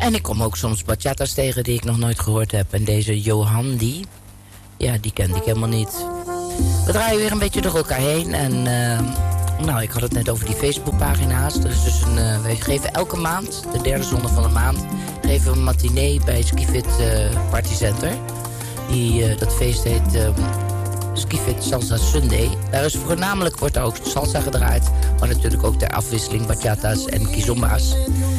En ik kom ook soms bachatas tegen die ik nog nooit gehoord heb. En deze Johan, die kende ik helemaal niet. We draaien weer een beetje door elkaar heen. En nou, ik had het net over die Facebookpagina's. Er is dus wij geven elke maand, de derde zondag van de maand, geven we een matinee bij Skifit Party Center. Dat feest heet Skifit Salsa Sunday. Daar is voornamelijk, wordt daar ook salsa gedraaid. Maar natuurlijk ook ter afwisseling bachatas en kizomba's.